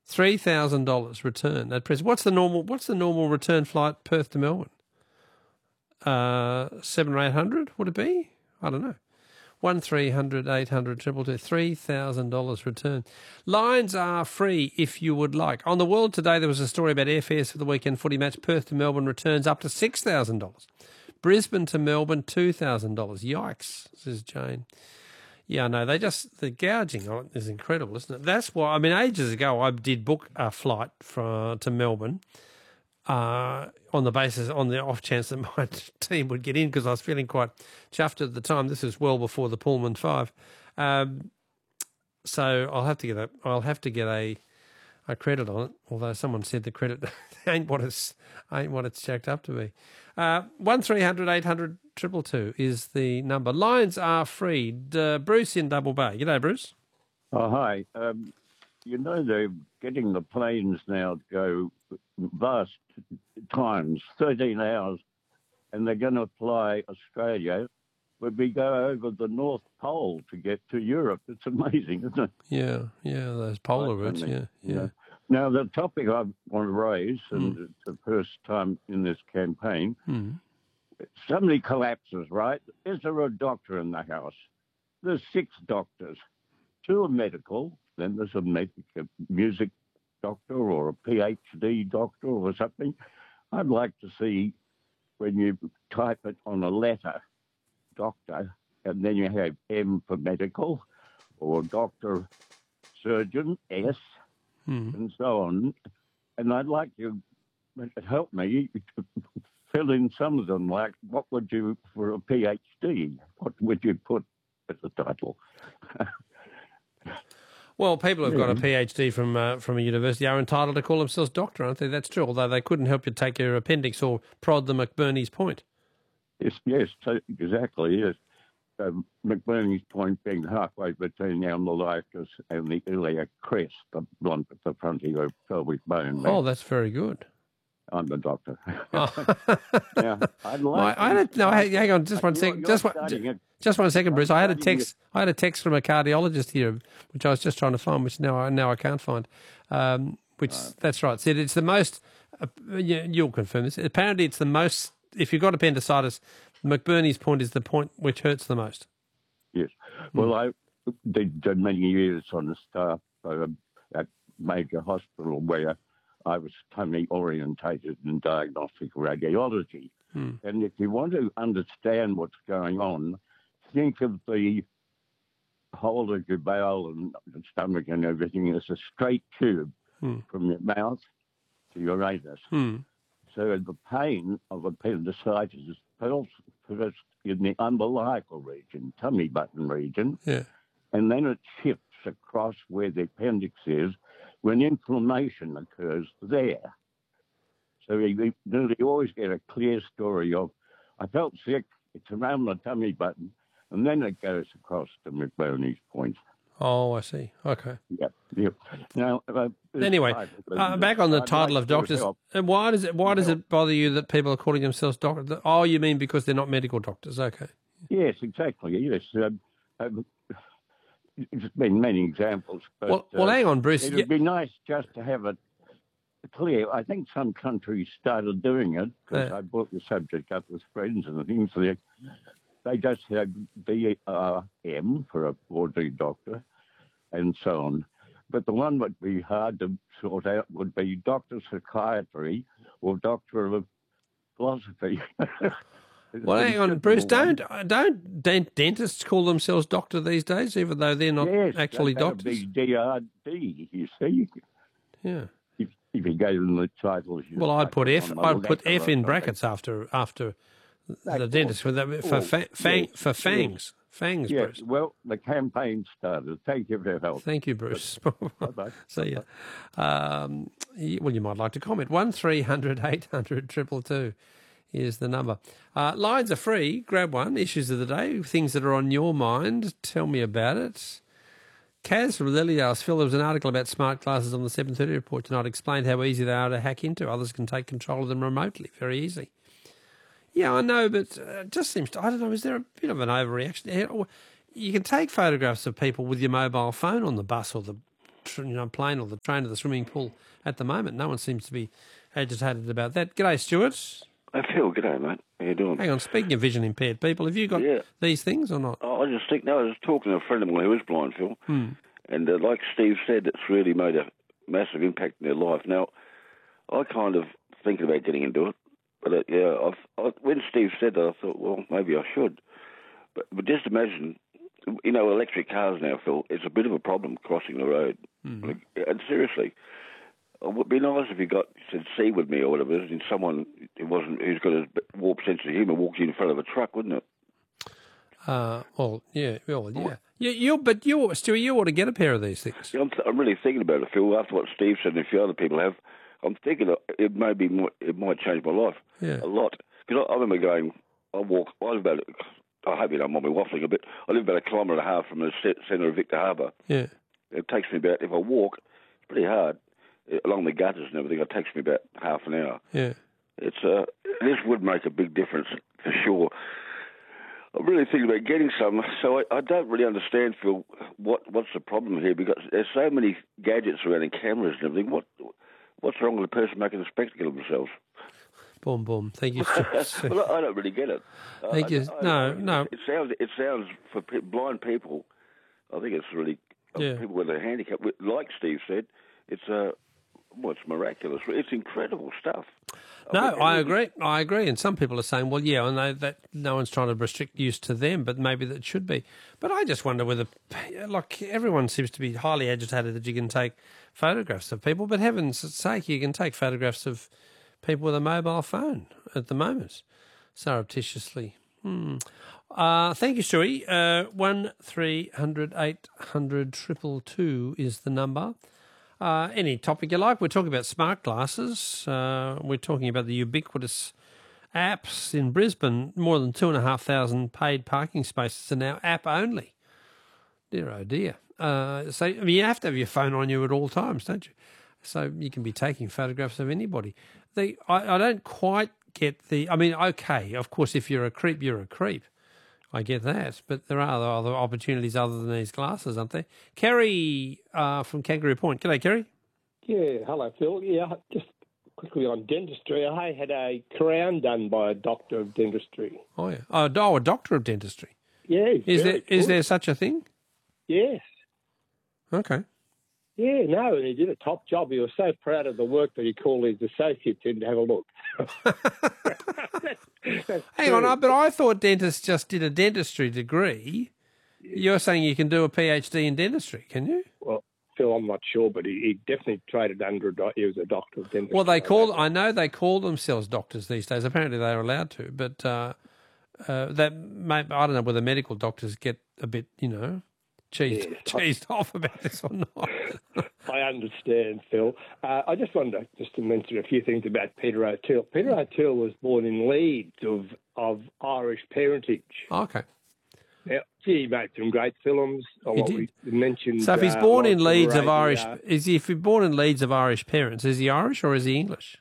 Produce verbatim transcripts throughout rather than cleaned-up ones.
three thousand dollars return at present. What's the normal? What's the normal return flight Perth to Melbourne? Uh, seven or eight hundred would it be? I don't know. One three hundred eight hundred triple two. Three thousand dollars return. Lines are free if you would like. On the World today, there was a story about airfares for the weekend footy match. Perth to Melbourne returns up to six thousand dollars. Brisbane to Melbourne two thousand dollars. Yikes, says Jane. Yeah, no, they just, the gouging on it is incredible, isn't it? That's why, I mean, ages ago I did book a flight from, to Melbourne uh, on the basis, on the off chance that my team would get in because I was feeling quite chuffed at the time. This was well before the Pullman Five. Um, so I'll have to get a, I'll have to get a, a credit on it, although someone said the credit ain't what it's, ain't what it's jacked up to be. Uh, one three hundred eight hundred triple two is the number. Lines are free. Uh, Bruce in Double Bay. G'day, Bruce. Oh, hi. Um, you know, they're getting the planes now to go vast times, thirteen hours, and they're going to fly Australia, but we go over the North Pole to get to Europe. It's amazing, isn't it? Yeah, yeah, those polar routes, yeah, yeah. yeah. Now, the topic I want to raise, and Mm. it's the first time in this campaign, Mm. somebody collapses, right? Is there a doctor in the house? There's six doctors. Two are medical, then there's a, medic, a music doctor or a PhD doctor or something. I'd like to see when you type it on a letter, doctor, and then you have M for medical, or doctor, surgeon, S, Mm. and so on. And I'd like you to help me to fill in some of them, like what would you, for a PhD, what would you put as the title? Well, people who've got a Yeah. PhD from uh, from a university are entitled to call themselves doctor, aren't they? That's true, although they couldn't help you take your appendix or prod the McBurney's point. Yes, yes, so- exactly, yes. Um, McBurney's point being halfway between the umbilicus and the iliac crest, the blunt at the front of your pelvic bone. Oh, that's very good. I'm the doctor. Oh. Yeah, I'd My, like I had a, no, hey, hang on, just one You're- second. you're Just one, studying it. just one second, Bruce. I had a studying text. I had a text from a cardiologist here, which I was just trying to find, which now I now I can't find. Um, which that's right. Said it's the most. Uh, you, you'll confirm this. Apparently, it's the most. If you've got appendicitis, McBurney's point is the point which hurts the most. Yes. Well, I did, did many years on the staff uh, at major hospital where I was tummy orientated in diagnostic radiology. Hmm. And if you want to understand what's going on, think of the whole of your bowel and the stomach and everything as a straight tube Hmm. from your mouth to your anus. Hmm. So the pain of appendicitis is felt first in the umbilical region, tummy button region, Yeah. and then it shifts across where the appendix is when inflammation occurs there. So you nearly always get a clear story of, I felt sick, it's around the tummy button, and then it goes across to McBurney's point. Oh, I see. Okay. Yeah, yeah. Now, uh, this Anyway, title, uh, back on the I'd title like of to doctors. help. And why does it why does it bother you that people are calling themselves doctors? Oh, you mean because they're not medical doctors? Okay. Yes, exactly. Yes, um, um, there's been many examples. But, Well, well, uh, hang on, Bruce. It You- would be nice just to have it clear. I think some countries started doing it because Yeah. I brought the subject up with friends and things. They, they just had B R M for a ordinary doctor and so on. But the one would be hard to sort out would be doctor of psychiatry or doctor of philosophy. Well, hang on, Bruce. Don't don't dent- dentists call themselves doctor these days, even though they're not yes, actually that would doctors? be D R D, you see. Yeah. If, if you gave them the titles. you Well, I'd stuck put them F. on the I'd put letter or F in something. brackets after after the Of dentist for course. that for Oh, fa- fang, yes, for yes. fangs fangs. Yes, Bruce. well, the campaign started. Thank you for your help. Thank you, Bruce. Bye-bye. See ya. Um, y- well, you might like to comment. One three hundred eight hundred triple two is the number. Uh, lines are free. Grab one. Issues of the day. Things that are on your mind. Tell me about it. Kaz from Lily asked, Phil, there was an article about smart glasses on the seven thirty report tonight. Explained how easy they are to hack into. Others can take control of them remotely. Very easy. Yeah, I know, but uh, it just seems to, I don't know, is there a bit of an overreaction? You can take photographs of people with your mobile phone on the bus or the tr- you know, plane or the train to the swimming pool at the moment. No one seems to be agitated about that. G'day, Stuart. Hey, Phil, g'day, mate. How you doing? Hang on, speaking of vision impaired people, have you got Yeah. these things or not? Oh, I just think, no, I was talking to a friend of mine who is blind, Phil, Hmm. and uh, like Steve said, it's really made a massive impact in their life. Now, I kind of thinking about getting into it, but uh, yeah, I've, I, when Steve said that, I thought, well, maybe I should. But, but just imagine, you know, electric cars now, Phil, it's a bit of a problem crossing the road. Mm-hmm. Like, and seriously, it would be nice if you got said "see" with me or whatever, and someone who wasn't who's got a warped sense of humour walks in front of a truck, wouldn't it? Uh, well, yeah, well, yeah. You, you, but you, Stewie, you ought to get a pair of these things. Yeah, I'm, th- I'm really thinking about it, Phil. After what Steve said and a few other people have, I'm thinking that it may be more, it might change my life Yeah. a lot. Because I, I remember going, I walk, I live about, I hope you don't mind me waffling a bit. I live about a kilometre and a half from the c- centre of Victor Harbour. Yeah. It takes me about, if I walk, it's pretty hard, along the gutters and everything, it takes me about half an hour. Yeah. It's uh, this would make a big difference for sure. I'm really thinking about getting some, so I, I don't really understand, Phil, what what's the problem here, because there's so many gadgets around and cameras and everything. What what's wrong with the person making a spectacle of themselves? Boom, boom. Thank you, Stuart. Well, I don't really get it. Thank I, you. I, No, I, no. It sounds it sounds for pe- blind people. I think it's really Yeah. people with a handicap. Like Steve said, it's uh, well, it's miraculous. It's incredible stuff. No, I, mean, I agree. I agree. And some people are saying, well, yeah, I know that no one's trying to restrict use to them, but maybe that should be. But I just wonder whether, like, everyone seems to be highly agitated that you can take photographs of people, but heaven's sake, you can take photographs of people with a mobile phone at the moment, surreptitiously. Hmm. Uh, thank you, Stewie. Uh, one three hundred eight hundred triple two is the number. Uh, any topic you like. We're talking about smart glasses. Uh, we're talking about the ubiquitous apps in Brisbane. More than two and a half thousand paid parking spaces are now app only. Dear oh dear. Uh, so I mean, you have to have your phone on you at all times, don't you? So you can be taking photographs of anybody. The I, I don't quite get the. I mean, okay, of course, if you're a creep, you're a creep. I get that, but there are other opportunities other than these glasses, aren't there? Kerry uh, from Kangaroo Point. G'day, Kerry. Yeah, hello, Phil. Yeah, just quickly on dentistry. I had a crown done by a doctor of dentistry. Oh, yeah. Oh, oh, a doctor of dentistry. Yeah. Is there very is good. there such a thing? Yes. Okay. Yeah, no, and he did a top job. He was so proud of the work that he called his associates in to have a look. That's Hang true. on, I- but I thought dentists just did a dentistry degree. You're saying you can do a PhD in dentistry, can you? Well, Phil, I'm not sure, but he, he definitely traded under a doc- he was a doctor of dentistry. Well, they call. I know they call themselves doctors these days. Apparently, they're allowed to, but uh, uh, that may, I don't know whether medical doctors get a bit, you know, cheesed, Yes, cheesed off about this or not. I understand, Phil. Uh, I just wanted to, just to mention a few things about Peter O'Toole. Peter O'Toole was born in Leeds of, of Irish parentage. Okay. Now, gee, he made some great films. Or He what did. we mentioned. So if he's uh, born in Lawrence Leeds of Arabia. Irish, is he? If he's born in Leeds of Irish parents, is he Irish or is he English?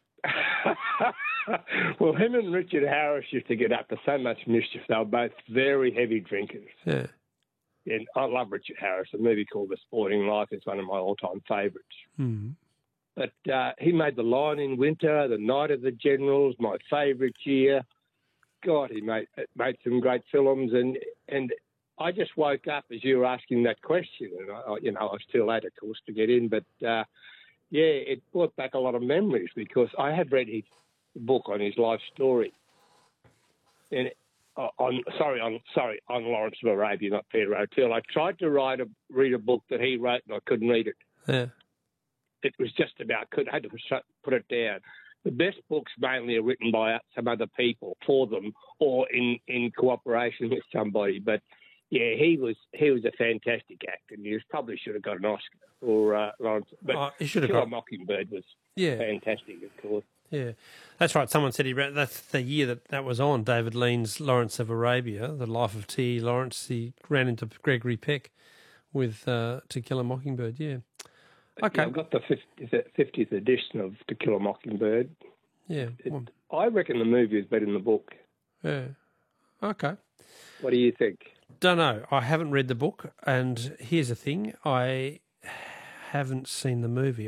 Well, him and Richard Harris used to get up to so much mischief. They were both very heavy drinkers. Yeah. And I love Richard Harris. A movie called The Sporting Life is one of my all-time favourites. Mm. But uh, he made The Lion in Winter, The Night of the Generals, my favourite year. God, he made made some great films, and and I just woke up as you were asking that question, and I, you know I was too late, of course, to get in, but uh, yeah, it brought back a lot of memories because I had read his book on his life story, and uh, on sorry on sorry on Lawrence of Arabia, not Peter O'Toole. I tried to write a read a book that he wrote, and I couldn't read it. Yeah. It was just about could I had to put it down. The best books mainly are written by some other people for them or in, in cooperation with somebody. But yeah, he was he was a fantastic actor, and he was, probably should have got an Oscar for uh, Lawrence. But Oh, he should have Kill a got. Mockingbird was Yeah. fantastic, of course. Yeah, that's right. Someone said he ran. That's the year that that was on. David Lean's Lawrence of Arabia, The Life of T. Lawrence. He ran into Gregory Peck with uh, To Kill a Mockingbird. Yeah. Okay. Yeah, I've got the fiftieth edition of To Kill a Mockingbird. Yeah. It, well, I reckon the movie is better than the book. yeah. Okay. What do you think? Don't know. I haven't read the book, and here's the thing: I haven't seen the movie.